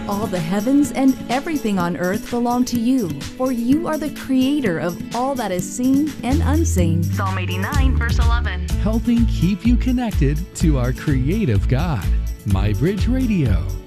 All the heavens and everything on earth belong to you, for you are the creator of all that is seen and unseen. Psalm 89, verse 11. Helping keep you connected to our creative God. MyBridge Radio.